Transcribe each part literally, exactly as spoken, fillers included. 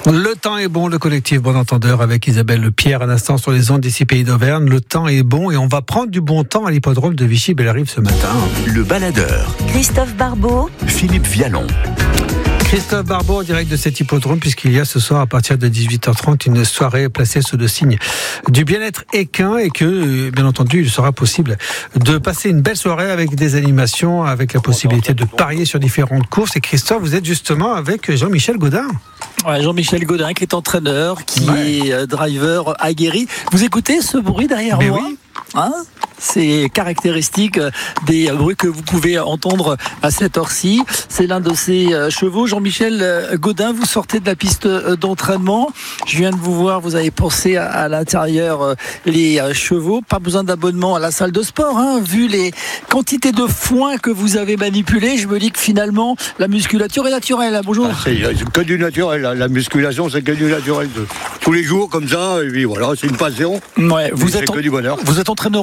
Le temps est bon, le collectif Bon Entendeur avec Isabelle Le Pierre, un instant sur les ondes d'ici Pays d'Auvergne. Le temps est bon et on va prendre du bon temps à l'hippodrome de Vichy-Bellerive ce matin. Le baladeur. Christophe Barbeau. Philippe Vialon. Christophe Barbeau en direct de cet hippodrome, puisqu'il y a ce soir à partir de dix-huit heures trente une soirée placée sous le signe du bien-être équin et que, bien entendu, il sera possible de passer une belle soirée avec des animations, avec la possibilité de parier sur différentes courses. Et Christophe, vous êtes justement avec Jean-Michel Gaudin. Ouais, Jean-Michel Gaudin qui est entraîneur, qui ouais. est driver aguerri. Vous écoutez ce bruit derrière Mais moi oui. Hein, c'est caractéristique des bruits que vous pouvez entendre à cette heure-ci. C'est l'un de ces chevaux. Jean-Michel Gaudin, vous sortez de la piste d'entraînement. Je viens de vous voir, vous avez pensé à, à l'intérieur les chevaux. Pas besoin d'abonnement à la salle de sport. Hein. Vu les quantités de foin que vous avez manipulées, je me dis que finalement, la musculature est naturelle. Bonjour. Ah, c'est, c'est que du naturel. La musculation, c'est que du naturel. Tous les jours, comme ça, et puis voilà, c'est une passion. Ouais, vous êtes c'est en... que du bonheur. Vous êtes entraîneur,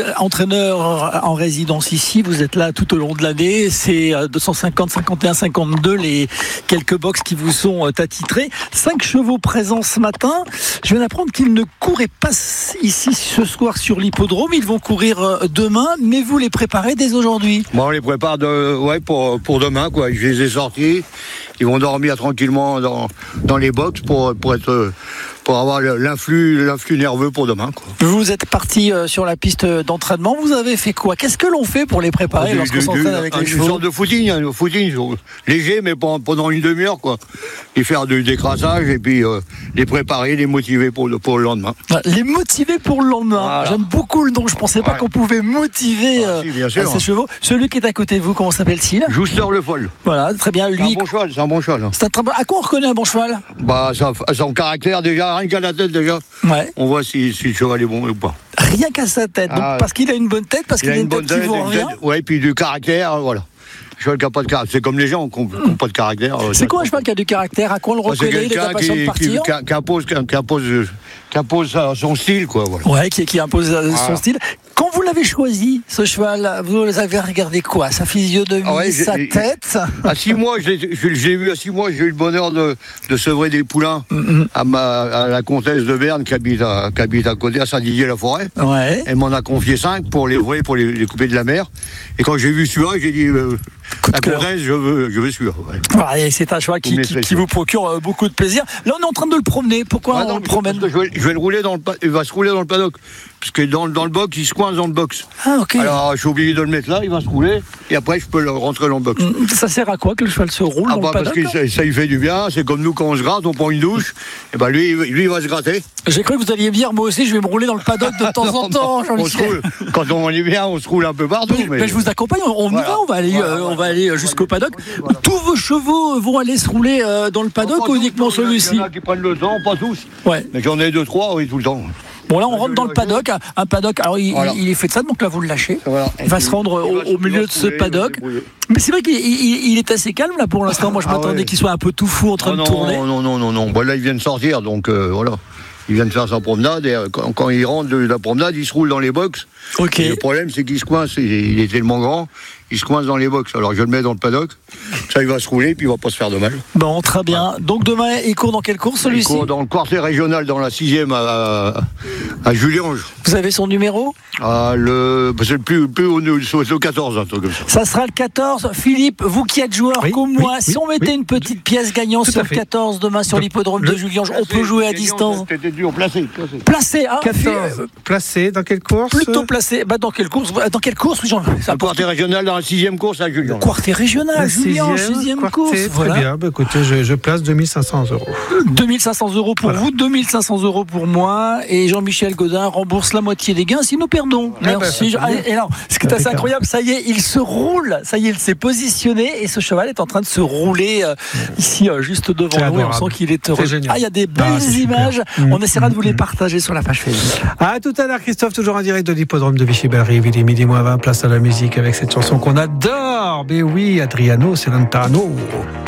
entraîneur en résidence ici, vous êtes là tout au long de l'année, c'est deux cent cinquante, cinquante et un, cinquante-deux les quelques box qui vous sont attitrés. Cinq chevaux présents ce matin. Je viens d'apprendre qu'ils ne couraient pas ici ce soir sur l'hippodrome, ils vont courir demain, mais vous les préparez dès aujourd'hui. Bon, on les prépare de, ouais, pour, pour demain, quoi. Je les ai sortis, ils vont dormir tranquillement dans, dans les box pour, pour être... pour avoir l'influx, l'influx nerveux pour demain, quoi. Vous êtes parti sur la piste d'entraînement, vous avez fait quoi? Qu'est-ce que l'on fait pour les préparer ah, lorsqu'on s'entraîne avec les chevaux? Une sorte de footing, un footing léger, mais pendant une demi-heure, quoi. Et faire du décrassage et puis euh, les préparer, les motiver pour le, pour le lendemain. Les motiver pour le lendemain. Voilà. J'aime beaucoup le nom. Je ne pensais pas ouais. qu'on pouvait motiver ah, si, bien sûr, euh, ces hein. chevaux. Celui qui est à côté de vous, comment s'appelle-t-il? Juster Le Foll. Voilà, très bien. Lui. C'est un bon cheval. C'est un bon cheval. Hein. C'est un très bon... À quoi on reconnaît un bon cheval? Bah, son caractère déjà, rien qu'à la tête déjà. Ouais. On voit si, si le cheval est bon ou pas. Rien qu'à sa tête. Donc, ah, parce qu'il a une bonne tête, parce qu'il a une, une bonne tête, tête qui vaut rien. Oui, puis du caractère, voilà. Cheval qui n'a pas de caractère. C'est comme les gens qui n'ont mmh. pas de caractère. C'est quoi un cheval qui a du caractère? À quoi on le reconnaît? Il est impatient de partir. Qui, qui, qui impose, qui, qui impose, qui impose son style, quoi. Voilà. Ouais, qui, qui impose voilà. son style. Quand vous l'avez choisi, ce cheval, vous avez regardé quoi? Sa physionomie, ah ouais, sa tête? À six mois, je l'ai, je, je l'ai vu à six mois, j'ai eu le bonheur de, de sevrer des poulains mm-hmm. à, ma, à la comtesse de Berne qui habite à, qui habite à côté, à Saint-Didier-la-Forêt. Ouais. Elle m'en a confié cinq pour les ouvrir, pour les, les couper de la mer. Et quand j'ai vu celui-là, j'ai dit... Euh, la comtesse, je veux, je veux celui-là. Ouais. Ouais, c'est un cheval qui, qui, qui vous procure beaucoup de plaisir. Là, on est en train de le promener. Pourquoi ah, on non, le promène? je vais, je vais le rouler dans le, il va se rouler dans le paddock. Parce que dans, dans le box, il se coince dans le box. Ah, ok. Alors, je suis obligé de le mettre là, il va se rouler, et après, je peux le rentrer dans le box. Ça sert à quoi que le cheval se roule ah, dans bah, le paddock? Parce que ça, ça, il fait du bien. C'est comme nous, quand on se gratte, on prend une douche, et ben lui, lui, il va se gratter. J'ai cru que vous alliez me dire, moi aussi, je vais me rouler dans le paddock de temps non, en temps. On se roule. Quand on est bien, on se roule un peu partout. Mais, mais... mais je vous accompagne, on, on voilà. y va, on va aller, voilà, euh, voilà. on va aller jusqu'au paddock. Voilà. Tous vos chevaux vont aller se rouler euh, dans le paddock ou uniquement celui-ci? Il y en a qui prennent le temps, pas tous. Ouais. Mais j'en ai deux, trois, oui, tout le temps. Bon, là, on rentre dans le paddock. Un paddock, alors il, voilà. il est fait de ça, donc là, vous le lâchez. Voilà. Il va se rendre au, au milieu de ce paddock. Mais c'est vrai qu'il il, il est assez calme, là, pour l'instant. Moi, je m'attendais ah ouais. qu'il soit un peu tout fou en train oh non, de tourner. Non, non, non, non, non. Bon, là, il vient de sortir, donc euh, voilà. Il vient de faire sa promenade, et quand, quand il rentre de la promenade, il se roule dans les box. Ok. Et le problème, c'est qu'il se coince, il est tellement grand, il se coince dans les box. Alors je le mets dans le paddock, ça il va se rouler, puis il va pas se faire de mal. Bon, très bien. Ouais. Donc demain, il court dans quelle course, celui-ci? Il court dans le quartier régional, dans la sixième à, à Juliange. Vous avez son numéro? Ah, le, c'est le plus, plus haut, c'est le quatorze, un truc comme ça. Ça sera le quatorze. Philippe, vous qui êtes joueur oui, comme oui, moi, oui, si on mettait oui, une petite oui, pièce gagnante sur le quatorze demain sur l'hippodrome le, de Juliange, on peut jouer à distance. C'était dur, placé. Placé, placé hein quatorze. Placé, dans quelle course? Plutôt placé. Bah, dans quelle course? Dans quelle course, oui, Jean? Le quartier régional dans la sixième course à Juliange. Quartier régional, Juliange, sixième course. Très voilà. bien. Bah, écoutez, je, je place deux mille cinq cents euros. deux mille cinq cents euros pour voilà. vous, deux mille cinq cents euros pour moi. Et Jean-Michel Gaudin rembourse la moitié des gains si nous perdons. Ah Merci. Bah, et alors, ce qui est assez incroyable, ça y est, il se roule. Ça y est, il s'est positionné et ce cheval est en train de se rouler euh, ici, euh, juste devant nous. Et on sent qu'il est heureux. C'est ah, il y a des belles ah, images. Mmh, on essaiera mmh, de vous les partager sur la page Facebook. À tout à l'heure, Christophe, toujours en direct de l'hippodrome de Vichy-Bellerive. Il est midi moins vingt, place à la musique avec cette chanson qu'on adore. Mais oui, Adriano Celentano.